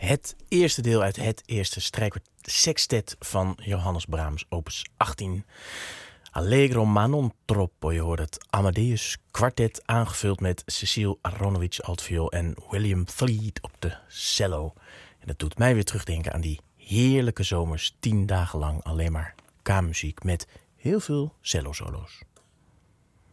Het eerste deel uit het eerste strijksextet van Johannes Brahms, opus 18. Allegro ma non troppo. Je hoort het Amadeus kwartet aangevuld met Cecile Aronowitz altviool en William Fleet op de cello. En dat doet mij weer terugdenken aan die heerlijke zomers, 10 dagen lang alleen maar K-muziek met heel veel cello-solo's.